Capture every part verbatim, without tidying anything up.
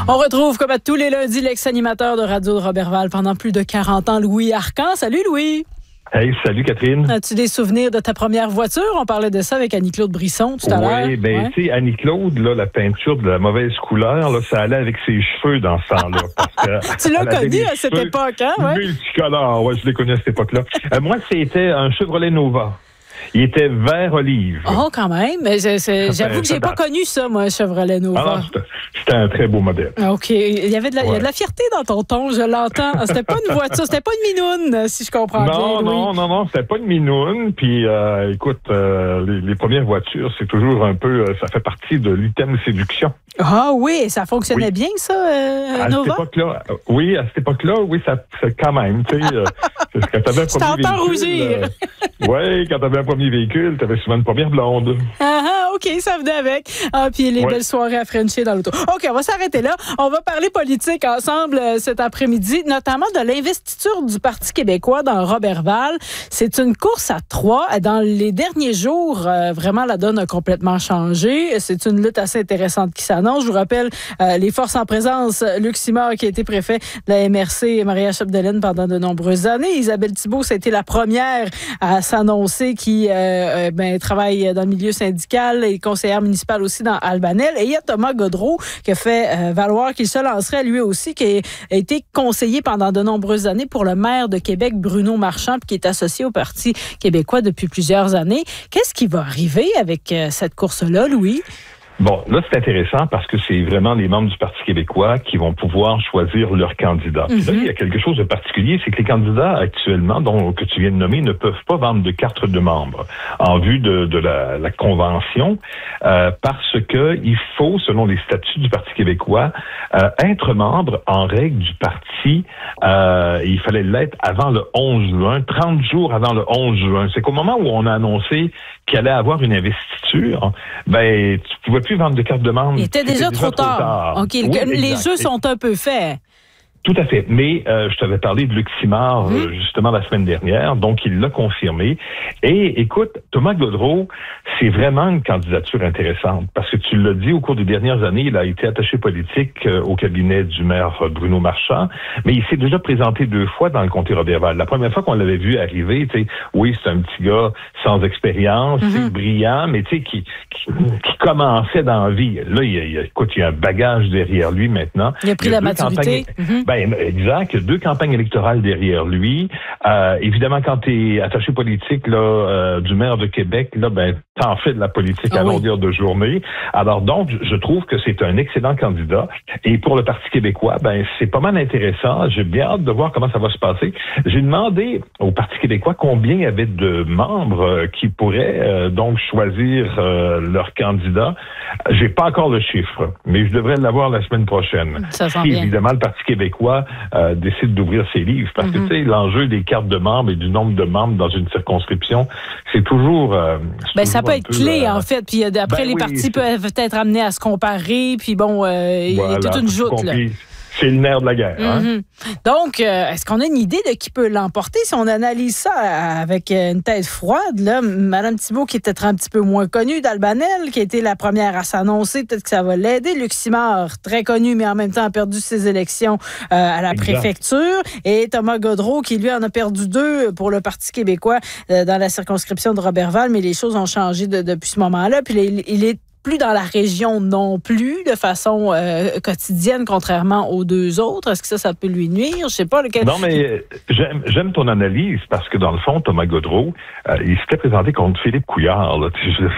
On retrouve, comme à tous les lundis, l'ex-animateur de Radio de Roberval pendant plus de quarante ans, Louis Arcan. Salut, Louis! Hey, salut Catherine. As-tu des souvenirs de ta première voiture? On parlait de ça avec Annie-Claude Brisson tout à l'heure. Oui, bien, ouais. Tu sais, Annie-Claude, là, la peinture de la mauvaise couleur, là, ça allait avec ses cheveux dans ce temps-là. Parce que tu l'as connu à cette époque, hein? Ouais. Multicolore, ouais, je l'ai connu à cette époque-là. Euh, moi, c'était un Chevrolet Nova. Il était vert olive. Oh, quand même. Mais c'est, c'est, j'avoue que j'ai pas connu ça, moi, Chevrolet Nova. Ah, c'était, c'était un très beau modèle. OK. Il y avait de la, ouais. il y a de la fierté dans ton ton, je l'entends. C'était pas une voiture, c'était pas une minoune, si je comprends non, bien. Non, non, non, non, c'était pas une minoune. Puis, euh, écoute, euh, les, les premières voitures, c'est toujours un peu, euh, ça fait partie de l'item de séduction. Ah oui, ça fonctionnait oui. bien, ça, euh, à Nova? Cette époque-là, oui, à cette époque-là, oui, ça, ça quand même. Tu sais, euh, quand t'avais un premier véhicule, rougir. Euh, oui, quand t'avais un premier véhicule, t'avais souvent une première blonde. Ah, ah, OK, ça venait avec. Ah, puis les ouais. belles soirées à Frencher dans l'auto. OK, on va s'arrêter là. On va parler politique ensemble euh, cet après-midi, notamment de l'investiture du Parti québécois dans Roberval. C'est une course à trois. Dans les derniers jours, euh, vraiment, la donne a complètement changé. C'est une lutte assez intéressante qui s'annonce. Je vous rappelle, euh, les forces en présence, Luc Simard, qui a été préfet de la M R C, et Maria Chapdelaine pendant de nombreuses années. Isabelle Thibault, ça a été la première à s'annoncer qui euh, euh, ben, travaille dans le milieu syndical et conseillère municipale aussi dans Albanel. Et il y a Thomas Godreau qui a fait euh, valoir qu'il se lancerait lui aussi, qui a été conseiller pendant de nombreuses années pour le maire de Québec, Bruno Marchand, puis qui est associé au Parti québécois depuis plusieurs années. Qu'est-ce qui va arriver avec euh, cette course-là, Louis? Bon, là, c'est intéressant parce que c'est vraiment les membres du Parti québécois qui vont pouvoir choisir leur candidat. Mm-hmm. Puis là, il y a quelque chose de particulier, c'est que les candidats actuellement, dont, que tu viens de nommer, ne peuvent pas vendre de carte de membre en vue de, de la, la convention euh, parce que il faut, selon les statuts du Parti québécois, euh, être membre en règle du parti. Euh, il fallait l'être avant le onze juin, trente jours avant le onze juin. C'est qu'au moment où on a annoncé qu'il allait avoir une investiture, ben, tu pouvais plus vendre de carte de membre. Il était déjà, déjà trop, trop tard. tard. OK, oui, les exact. Jeux sont un peu faits. Tout à fait. Mais euh, je t'avais parlé de Luc Simard, mmh. euh, justement, la semaine dernière, donc il l'a confirmé. Et écoute, Thomas Godreau, c'est vraiment une candidature intéressante, parce que tu l'as dit, au cours des dernières années, il a été attaché politique euh, au cabinet du maire Bruno Marchand, mais il s'est déjà présenté deux fois dans le comté Roberval. La première fois qu'on l'avait vu arriver, tu sais, oui, c'est un petit gars sans expérience, mmh. brillant, mais tu sais, qui, qui, qui commençait dans la vie. Là, il, il, écoute, il y a un bagage derrière lui maintenant. Il a pris il a la maturité. Mmh. Ben, exact. Il y a deux campagnes électorales derrière lui. Euh, évidemment, quand tu es attaché politique là, euh, du maire de Québec, là, ben, t'en fais de la politique ah, à longueur oui. de journée. Alors donc, je trouve que c'est un excellent candidat. Et pour le Parti québécois, ben, c'est pas mal intéressant. J'ai bien hâte de voir comment ça va se passer. J'ai demandé au Parti québécois combien il y avait de membres euh, qui pourraient euh, donc choisir euh, leur candidat. J'ai pas encore le chiffre, mais je devrais l'avoir la semaine prochaine. Ça sent si, bien. Évidemment, le Parti québécois Euh, décide d'ouvrir ses livres. Parce mm-hmm. que, tu sais, l'enjeu des cartes de membres et du nombre de membres dans une circonscription, c'est toujours... Euh, c'est ben, toujours ça peut être peu, clé, euh, en fait. Puis après, ben, les oui, partis c'est... peuvent être amenés à se comparer. Puis bon, euh, il voilà, y a toute une joute, là. C'est le nerf de la guerre. Mm-hmm. Hein? Donc, euh, est-ce qu'on a une idée de qui peut l'emporter? Si on analyse ça avec une tête froide, là, Mme Thibault, qui est peut-être un petit peu moins connue d'Albanel, qui a été la première à s'annoncer, peut-être que ça va l'aider. Luc Simard, très connu, mais en même temps a perdu ses élections euh, à la exact. préfecture. Et Thomas Godreau, qui lui en a perdu deux pour le Parti québécois euh, dans la circonscription de Roberval, mais les choses ont changé de, depuis ce moment-là. Puis il, il est plus dans la région non plus, de façon euh, quotidienne, contrairement aux deux autres. Est-ce que ça, ça peut lui nuire? Je sais pas. Lequel... Non, mais j'aime, j'aime ton analyse, parce que dans le fond, Thomas Godreau, euh, il s'était présenté contre Philippe Couillard, là.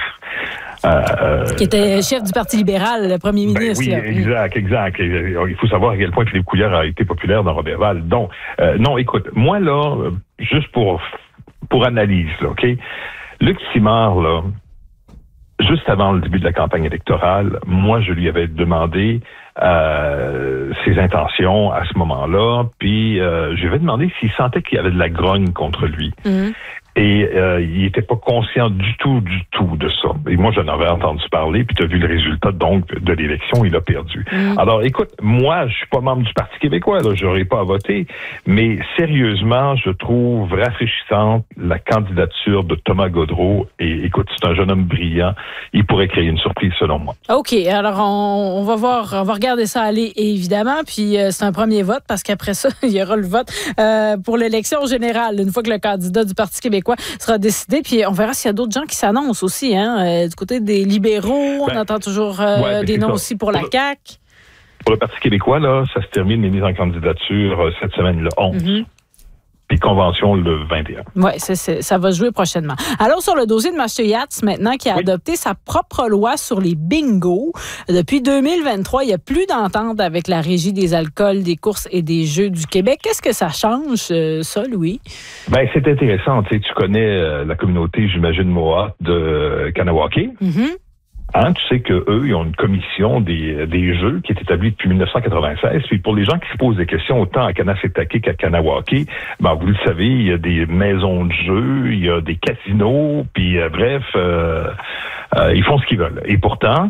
Euh, qui était chef du Parti libéral, le premier ministre. Ben oui, là. exact, exact. Il faut savoir à quel point Philippe Couillard a été populaire dans Roberval. Donc, euh, non, écoute, moi, là, juste pour, pour analyse, là, OK? Luc Simard, là, juste avant le début de la campagne électorale, moi, je lui avais demandé euh, ses intentions à ce moment-là, puis euh, je lui avais demandé s'il sentait qu'il y avait de la grogne contre lui. Mm-hmm. Et euh, il n'était pas conscient du tout, du tout de ça. Et moi, j'en avais entendu parler, puis tu as vu le résultat donc de l'élection, il a perdu. Mmh. Alors, écoute, moi, je suis pas membre du Parti québécois, là, j'aurais pas à voter, mais sérieusement, je trouve rafraîchissante la candidature de Thomas Gaudreault. Et écoute, c'est un jeune homme brillant. Il pourrait créer une surprise, selon moi. OK, alors on, on va voir, on va regarder ça aller, évidemment, puis euh, c'est un premier vote, parce qu'après ça, il y aura le vote euh, pour l'élection générale, une fois que le candidat du Parti québécois sera décidé, puis on verra s'il y a d'autres gens qui s'annoncent aussi, hein, euh, du côté des libéraux, ben, on entend toujours euh, ouais, des noms ça. aussi pour, pour la C A Q. Pour le Parti québécois, là, ça se termine les mises en candidature euh, cette semaine, le onze. Mm-hmm. Puis convention le vingt et un. Oui, c'est, c'est, ça va se jouer prochainement. Alors, sur le dossier de Mathieu Yatz, maintenant, qui a oui. adopté sa propre loi sur les bingos. Depuis deux mille vingt-trois, il n'y a plus d'entente avec la Régie des alcools, des courses et des jeux du Québec. Qu'est-ce que ça change, ça, Louis? Bien, c'est intéressant. Tu sais, tu connais euh, la communauté, j'imagine, Mohawk de Kanawake. Mm-hmm. Hein, tu sais qu'eux, ils ont une commission des, des jeux qui est établie depuis dix-neuf cent quatre-vingt-seize. Puis pour les gens qui se posent des questions autant à Kanesatake qu'à Kanawake, ben vous le savez, il y a des maisons de jeux, il y a des casinos, puis euh, bref, euh, euh, ils font ce qu'ils veulent. Et pourtant,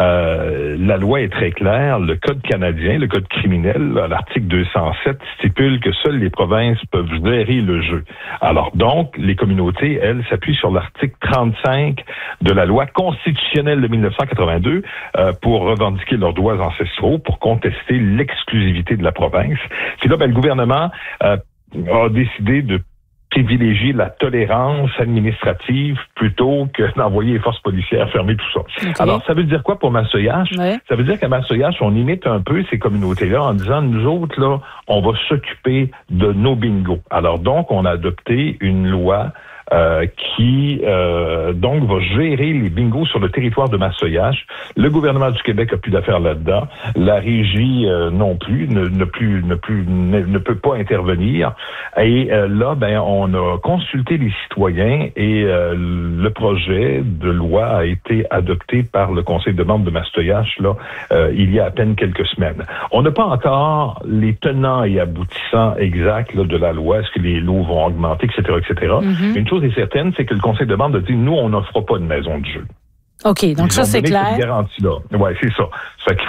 euh, la loi est très claire. Le Code canadien, le Code criminel, à l'article deux cent sept, stipule que seules les provinces peuvent gérer le jeu. Alors donc, les communautés, elles, s'appuient sur l'article trente-cinq de la loi constitutionnelle de dix-neuf cent quatre-vingt-deux euh, pour revendiquer leurs droits ancestraux, pour contester l'exclusivité de la province. Puis là, ben, le gouvernement euh, a décidé de privilégier la tolérance administrative plutôt que d'envoyer les forces policières fermer tout ça. Okay. Alors, ça veut dire quoi pour Massoyache? Ouais. Ça veut dire qu'à Massoyache, on imite un peu ces communautés-là en disant, nous autres, là, on va s'occuper de nos bingos. Alors donc, on a adopté une loi Euh, qui euh, donc va gérer les bingos sur le territoire de Massoyache. Le gouvernement du Québec a plus d'affaires là-dedans. La régie euh, non plus, ne, ne plus, ne plus, ne, ne peut pas intervenir. Et euh, là, ben, on a consulté les citoyens et euh, le projet de loi a été adopté par le conseil de membres de Massoyache là euh, il y a à peine quelques semaines. On n'a pas encore les tenants et aboutissants exacts là, de la loi. Est-ce que les lots vont augmenter, et cetera, et cetera. Mm-hmm. Une chose est certaine, c'est que le conseil de membres a dit, nous, on n'offre pas de maison de jeu. OK, donc Ils ça, c'est clair. Cette garantie-là. Oui, c'est ça. Ça fait